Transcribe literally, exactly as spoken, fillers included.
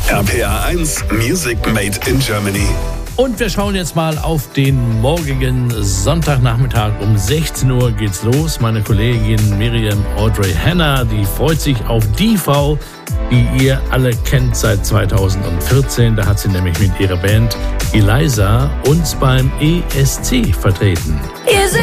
R P R eins Music Made in Germany. Und wir schauen jetzt mal auf den morgigen Sonntagnachmittag. Um sechzehn Uhr geht's los. Meine Kollegin Miriam Audrey Hanna, die freut sich auf die Frau, die ihr alle kennt seit zweitausendvierzehn. Da hat sie nämlich mit ihrer Band Eliza uns beim E S C vertreten. Is it